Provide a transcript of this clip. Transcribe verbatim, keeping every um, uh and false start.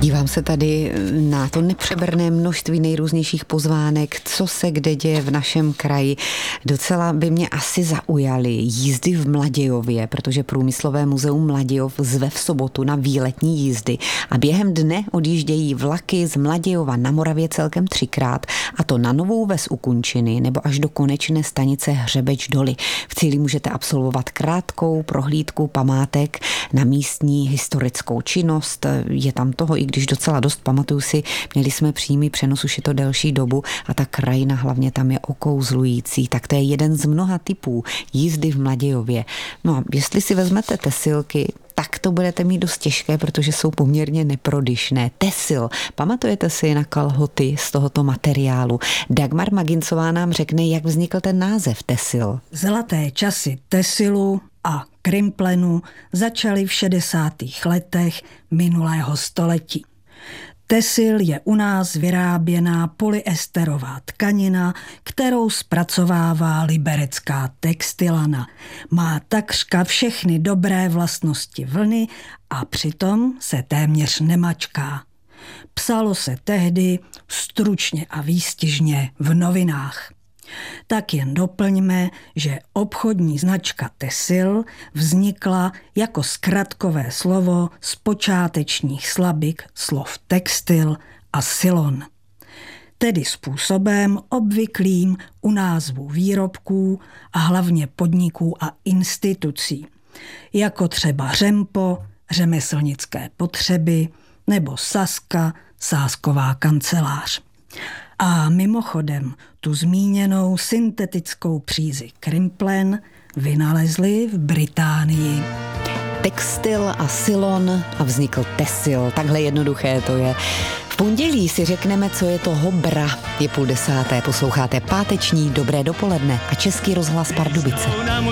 Dívám se tady na to nepřeberné množství nejrůznějších pozvánek, co se kde děje v našem kraji. Docela by mě asi zaujaly jízdy v Mladějově, protože Průmyslové muzeum Mladějov zve v sobotu na výletní jízdy a během dne odjíždějí vlaky z Mladějova na Moravě celkem třikrát, a to na Novou Ves u Kunčiny nebo až do konečné stanice Hřebeč Doly. V cíli můžete absolvovat krátkou prohlídku památek na místní historickou činnost. Je tam toho, i když docela dost, pamatuju si, měli jsme přímý přenos, už je to delší dobu a ta krajina hlavně tam je okouzlující, tak to je jeden z mnoha typů jízdy v Mladějově. No a jestli si vezmete tesilky, tak to budete mít dost těžké, protože jsou poměrně neprodyšné. Tesil. Pamatujete si na kalhoty z tohoto materiálu? Dagmar Magincová nám řekne, jak vznikl ten název Tesil. Zlaté časy Tesilu a Krimplenu začaly v šedesátých letech minulého století. Tesil je u nás vyráběná polyesterová tkanina, kterou zpracovává liberecká textilana. Má takřka všechny dobré vlastnosti vlny a přitom se téměř nemačká. Psalo se tehdy stručně a výstižně v novinách. Tak jen doplňme, že obchodní značka Tesil vznikla jako zkratkové slovo z počátečních slabik slov textil a silon. Tedy způsobem obvyklým u názvu výrobků a hlavně podniků a institucí, jako třeba Řempo, řemeslnické potřeby, nebo Saska, sásková kancelář. A mimochodem tu zmíněnou syntetickou přízi Krimplen vynalezli v Británii. Textil a silon a vznikl Tesil. Takhle jednoduché to je. V pondělí si řekneme, co je to hobra. Je půl desáté, posloucháte páteční Dobré dopoledne a Český rozhlas Pardubice.